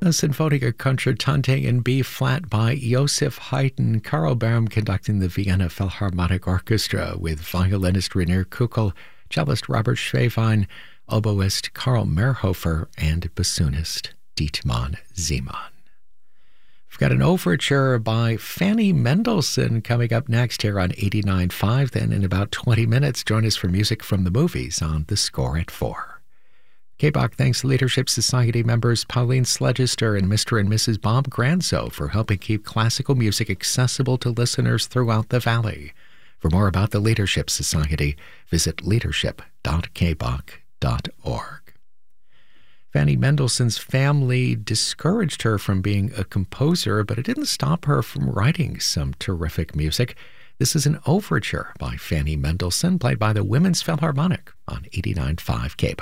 A Sinfonia Concertante in B flat by Joseph Haydn, Karl Baum conducting the Vienna Philharmonic Orchestra with violinist Rainer Kuckel, cellist Robert Schwevine, oboist Karl Mehrhofer, and bassoonist Dietmar Ziemann. We've got an overture by Fanny Mendelssohn coming up next here on 89.5. Then in about 20 minutes, join us for music from the movies on The Score at 4. KBOC thanks Leadership Society members Pauline Sledgister and Mr. and Mrs. Bob Granzo for helping keep classical music accessible to listeners throughout the Valley. For more about the Leadership Society, visit leadership.kboc.org. Fanny Mendelssohn's family discouraged her from being a composer, but it didn't stop her from writing some terrific music. This is an overture by Fanny Mendelssohn, played by the Women's Philharmonic on 89.5 KBOC.